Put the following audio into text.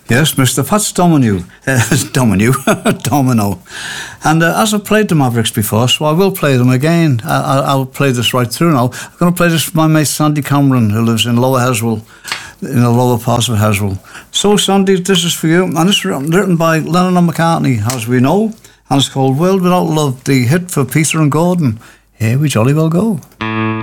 Yes, Mr. Fats Domino. Domino. And as I've played the Mavericks before, so I will play them again. I'll play this right through now. I'm going to play this for my mate Sandy Cameron, who lives in Lower Heswell, in the lower parts of Heswell. So, Sandy, this is for you. And it's written by Lennon and McCartney, as we know. And it's called World Without Love, the hit for Peter and Gordon. Here we jolly well go.